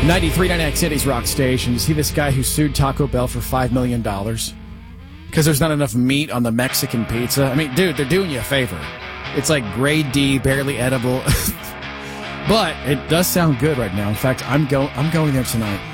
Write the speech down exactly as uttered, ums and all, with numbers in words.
ninety-three point nine X City's Rock Station. You see this guy who sued Taco Bell for five million dollars? Because there's not enough meat on the Mexican pizza. I mean, dude, they're doing you a favor. It's like grade D, barely edible. But it does sound good right now. In fact, I'm, go- I'm going there tonight.